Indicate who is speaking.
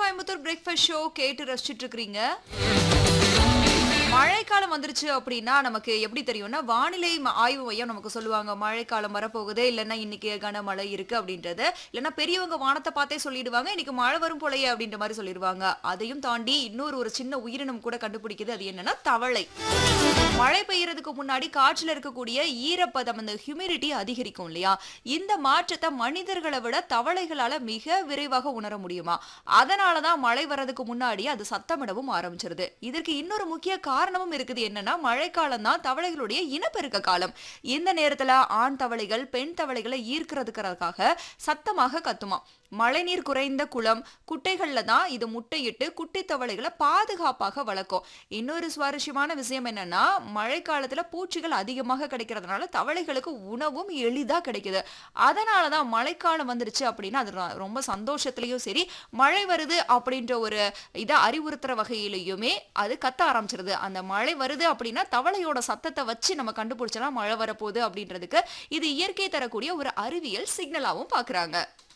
Speaker 1: Coimbatore breakfast show கேட்டு ரசிச்சிட்டு இருக்கீங்க. மழைக்காலம் வந்துருச்சு அப்படின்னா நமக்கு எப்படி தெரியும்னா வானிலை ஆய்வு மையம் நமக்கு சொல்லுவாங்க மழைக்காலம் வரப்போகுது, இல்லைன்னா இன்னைக்கு கனமழை இருக்கு அப்படின்றது. இல்லைன்னா பெரியவங்க வானத்தை பார்த்தே சொல்லிடுவாங்க இன்னைக்கு மழை வரும் போலயே அப்படின்ற மாதிரி சொல்லிடுவாங்க. அதையும் தாண்டி ஒரு சின்ன உயிரினம் கூட கண்டுபிடிக்குது. அது என்னன்னா தவளை. மழை பெய்யறதுக்கு முன்னாடி காற்றுல இருக்கக்கூடிய ஈரப்பதம், அந்த ஹியூமிடிட்டி அதிகரிக்கும் இல்லையா? இந்த மாற்றத்தை மனிதர்களை விட தவளைகளால மிக விரைவாக உணர முடியுமா? அதனாலதான் மழை வர்றதுக்கு முன்னாடி அது சத்தமிடவும் ஆரம்பிச்சிருது. இதற்கு இன்னொரு முக்கிய காரணமும் இருக்குது. என்னன்னா மழைக்காலம் தான் தவளைகளுடைய இனப்பெருக்க காலம். இந்த நேரத்துல ஆண் தவளைகள் பெண் தவளைகளை ஈர்க்கிறதுக்காக சத்தமாக கத்துமா. மழைநீர் குறைந்த குளம் குட்டைகள்ல தான் இது முட்டையிட்டு குட்டி தவளைகளை பாதுகாப்பாக வளர்க்கும். இன்னொரு சுவாரஸ்யமான விஷயம் என்னன்னா மழைக்காலத்துல பூச்சிகள் அதிகமாக கிடைக்கிறதுனால தவளைகளுக்கு உணவும் எளிதா கிடைக்குது. அதனாலதான் மழைக்காலம் வந்துருச்சு அப்படின்னா அது ரொம்ப சந்தோஷத்திலயும் சரி, மழை வருது அப்படின்ற ஒரு இதை அறிவுறுத்துற வகையிலையுமே அது கத்த ஆரம்பிச்சிருது. அந்த மழை வருது அப்படின்னா தவளையோட சத்தத்தை வச்சு நம்ம கண்டுபிடிச்சலாம் மழை வரப்போகுது அப்படின்றதுக்கு இது இயற்கை தரக்கூடிய ஒரு அறிவியல் சிக்னலாவும் பாக்குறாங்க.